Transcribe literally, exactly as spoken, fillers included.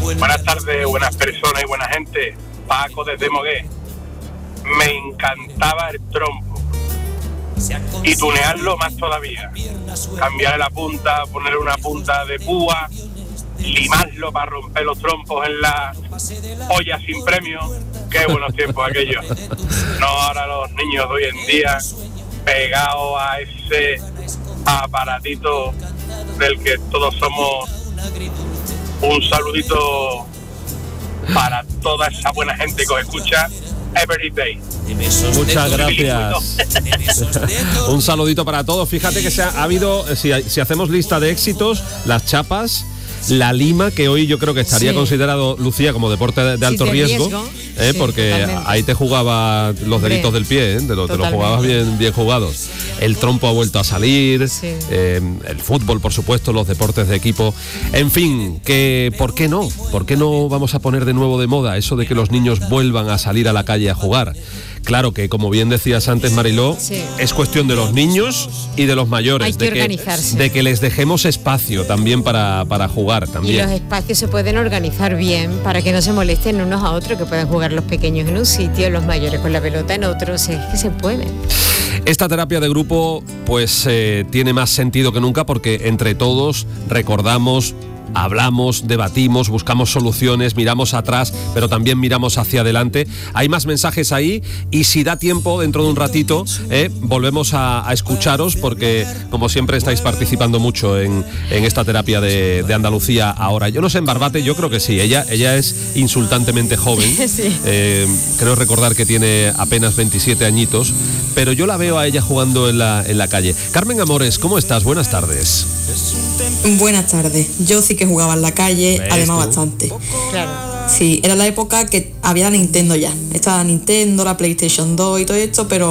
Buenas tardes, buenas personas y buena gente. Paco desde Mogué. Me encantaba el trompo. Y tunearlo más todavía. Cambiarle la punta, ponerle una punta de púa, limarlo para romper los trompos en la olla sin premio. Qué buenos tiempos aquellos. No ahora los niños de hoy en día pegados a ese aparatito del que todos somos. Un saludito para toda esa buena gente que os escucha every day. Muchas gracias. Un saludito para todos. Fíjate que se ha, ha habido, si, si hacemos lista de éxitos, las chapas, la lima, que hoy yo creo que estaría sí. considerado, Lucía, como deporte de, de alto sí, de riesgo, riesgo ¿eh? sí, porque totalmente. Ahí te jugaba los deditos del pie, ¿eh? te, lo, te los jugabas bien, bien jugados. El trompo ha vuelto a salir, sí. eh, el fútbol, por supuesto, los deportes de equipo. En fin, que ¿por qué no? ¿Por qué no vamos a poner de nuevo de moda eso de que los niños vuelvan a salir a la calle a jugar? Claro que, como bien decías antes, Mariló, sí. es cuestión de los niños y de los mayores. Hay que de que, organizarse. De que les dejemos espacio también para, para jugar. También. Y los espacios se pueden organizar bien para que no se molesten unos a otros, que puedan jugar los pequeños en un sitio, los mayores con la pelota en otro. O sea, es que se puede. Esta terapia de grupo pues eh, tiene más sentido que nunca porque entre todos recordamos, hablamos, debatimos, buscamos soluciones, miramos atrás, pero también miramos hacia adelante. Hay más mensajes ahí y si da tiempo, dentro de un ratito, eh, volvemos a, a escucharos porque, como siempre, estáis participando mucho en, en esta terapia de, de Andalucía ahora. Yo no sé, en Barbate, yo creo que sí. Ella, ella es insultantemente joven. Sí. Eh, creo recordar que tiene apenas veintisiete añitos, pero yo la veo a ella jugando en la, en la calle. Carmen Amores, ¿cómo estás? Buenas tardes. Buenas tardes. Yo sí que jugaba en la calle, además tú? bastante. Claro. Sí, era la época que había la Nintendo ya. Estaba la Nintendo, la PlayStation dos y todo esto, pero